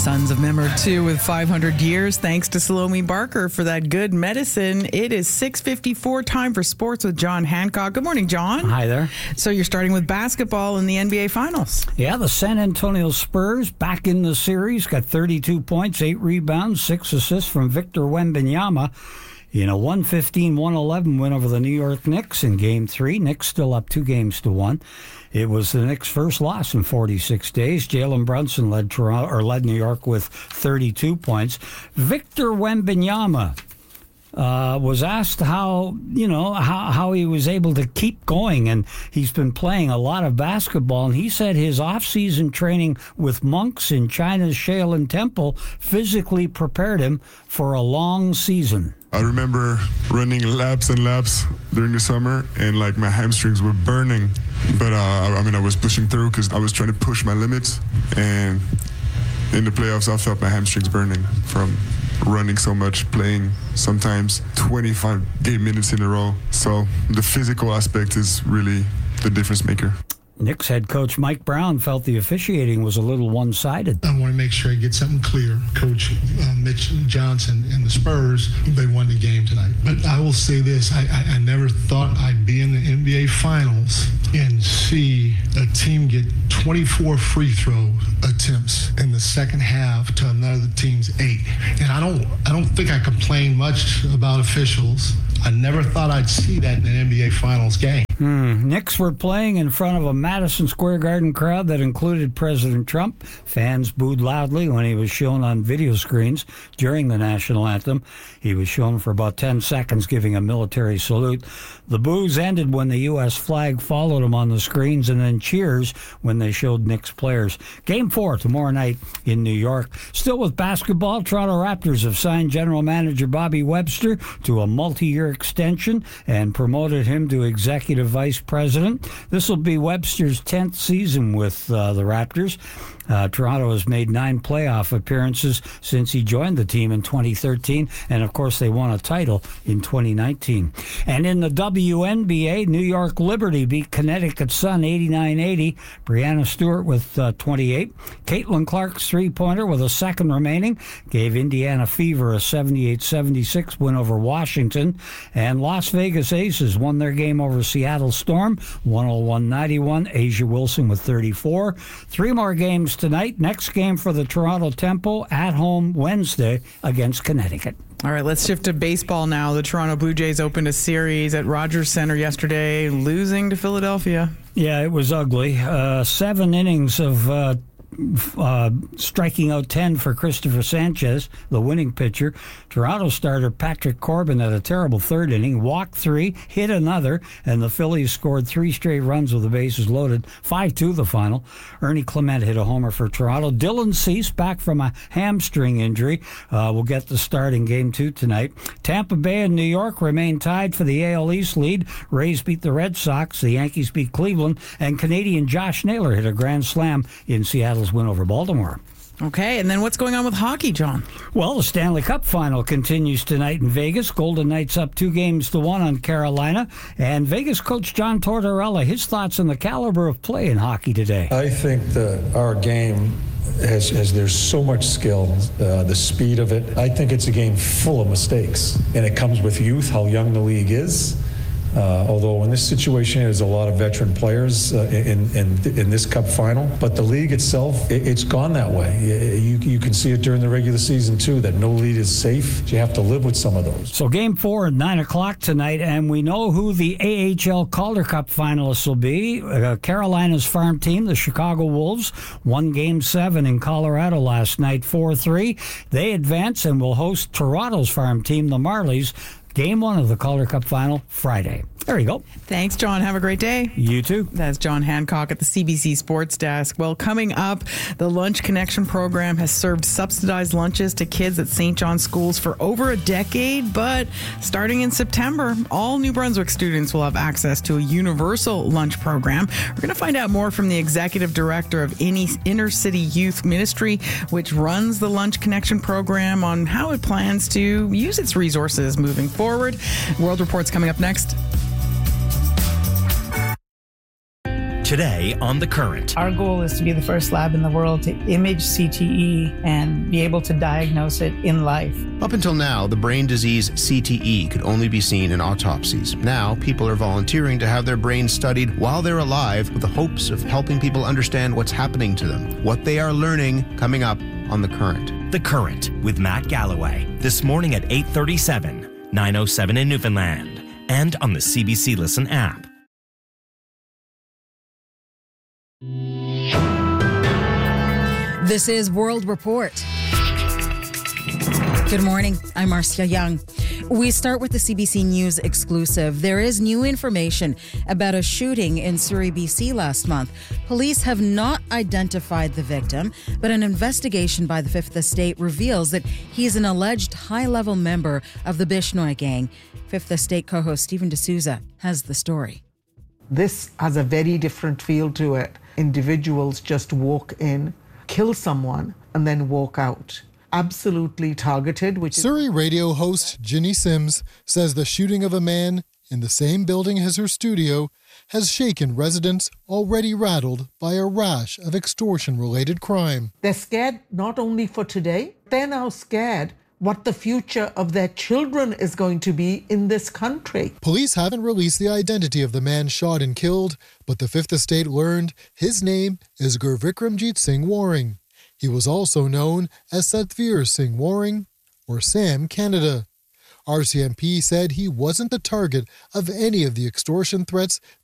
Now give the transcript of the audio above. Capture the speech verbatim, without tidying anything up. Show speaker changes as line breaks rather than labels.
Sons of Memory two with five hundred years. Thanks to Salome Barker for that good medicine. It is six fifty-four, time for sports with John Hancock. Good morning, John.
Hi there.
So you're starting with basketball in the N B A Finals.
Yeah, the San Antonio Spurs back in the series, got thirty-two points, eight rebounds, six assists from Victor Wembanyama in a one fifteen one eleven win over the New York Knicks in Game three. Knicks still up two games to one. It was the Knicks' first loss in forty-six days. Jalen Brunson led Toronto or led New York with thirty-two points. Victor Wembanyama uh, was asked how you know how how he was able to keep going, and he's been playing a lot of basketball. And he said his off-season training with monks in China's Shaolin Temple physically prepared him for a long season.
I remember running laps and laps during the summer, and like my hamstrings were burning. But uh, I mean, I was pushing through because I was trying to push my limits. And in the playoffs, I felt my hamstrings burning from running so much, playing sometimes twenty-five game minutes in a row. So the physical aspect is really the difference maker.
Knicks head coach Mike Brown felt the officiating was a little one-sided.
I want to make sure I get something clear. Coach uh, Mitch Johnson and the Spurs, they won the game tonight. But I will say this, I, I, I never thought I'd be in the N B A Finals and see a team get twenty-four free throw attempts in the second half to another team's eight. And I don't, I don't think I complain much about officials. I never thought I'd see that in an N B A Finals game.
Hmm. Knicks were playing in front of a Madison Square Garden crowd that included President Trump. Fans booed loudly when he was shown on video screens during the national anthem. He was shown for about ten seconds giving a military salute. The boos ended when the U S flag followed him on the screens, and then cheers when they showed Knicks players. Game four tomorrow night in New York. Still with basketball, Toronto Raptors have signed general manager Bobby Webster to a multi-year extension and promoted him to executive vice president. This will be Webster's tenth season with uh, the Raptors. Uh, Toronto has made nine playoff appearances since he joined the team in twenty thirteen, and of course they won a title in twenty nineteen. And in the W N B A, New York Liberty beat Connecticut Sun eighty-nine eighty. Breanna Stewart with uh, twenty-eight. Caitlin Clark's three-pointer with a second remaining gave Indiana Fever a seventy-eight seventy-six win over Washington. And Las Vegas Aces won their game over Seattle Storm one oh one ninety-one. Asia Wilson with thirty-four. Three more games tonight. Next game for the Toronto Tempo at home Wednesday against Connecticut.
All right, let's shift to baseball now. The Toronto Blue Jays opened a series at Rogers Center yesterday, losing to Philadelphia.
Yeah, it was ugly. Uh, seven innings of uh, uh, striking out ten for Christopher Sanchez, the winning pitcher. Toronto starter Patrick Corbin had a terrible third inning, walked three, hit another, and the Phillies scored three straight runs with the bases loaded. five two the final. Ernie Clement hit a homer for Toronto. Dylan Cease, back from a hamstring injury, uh, will get the start in Game two tonight. Tampa Bay and New York remain tied for the A L East lead. Rays beat the Red Sox, the Yankees beat Cleveland, and Canadian Josh Naylor hit a grand slam in Seattle's win over Baltimore.
Okay, and then what's going on with hockey, John?
Well, the Stanley Cup final continues tonight in Vegas. Golden Knights up two games to one on Carolina. And Vegas coach John Tortorella, his thoughts on the caliber of play in hockey today.
I think that our game has, has there's so much skill, uh, the speed of it. I think it's a game full of mistakes. And it comes with youth, how young the league is. Uh, although in this situation, there's a lot of veteran players uh, in, in in this Cup final. But the league itself, it, it's gone that way. You, you can see it during the regular season, too, that no lead is safe. You have to live with some of those.
So game four at nine o'clock tonight, and we know who the A H L Calder Cup finalists will be. Uh, Carolina's farm team, the Chicago Wolves, won Game seven in Colorado last night, four three. They advance and will host Toronto's farm team, the Marlies. Game one of the Calder Cup final, Friday. There you go.
Thanks, John. Have a great day.
You too.
That's John Hancock at the C B C Sports Desk. Well, coming up, the Lunch Connection program has served subsidized lunches to kids at Saint John schools for over a decade, but starting in September, all New Brunswick students will have access to a universal lunch program. We're going to find out more from the executive director of Inner City Youth Ministry, which runs the Lunch Connection program, on how it plans to use its resources moving forward. World Report's coming up next.
Today on The Current.
Our goal is to be the first lab in the world to image C T E and be able to diagnose it in life.
Up until now, the brain disease C T E could only be seen in autopsies. Now, people are volunteering to have their brains studied while they're alive with the hopes of helping people understand what's happening to them, what they are learning, coming up on The Current.
The Current with Matt Galloway. This morning at eight thirty-seven, nine oh seven in Newfoundland, and on the C B C Listen app.
This is World Report. Good morning. I'm Marcia Young. We start with the C B C News exclusive. There is new information about a shooting in Surrey, B C last month. Police have not identified the victim, but an investigation by the Fifth Estate reveals that he's an alleged high-level member of the Bishnoi gang. Fifth Estate co-host Stephen D'Souza has the story.
This has a very different feel to it. Individuals just walk in, kill someone, and then walk out. Absolutely targeted. Which
Surrey is- radio host Ginny Sims says the shooting of a man in the same building as her studio has shaken residents already rattled by a rash of extortion-related crime.
They're scared not only for today, they're now scared what the future of their children is going to be in this country.
Police haven't released the identity of the man shot and killed, but the Fifth Estate learned his name is Gurvikramjit Singh Waring. He was also known as Satvir Singh Waring, or Sam Canada. R C M P said he wasn't the target of any of the extortion threats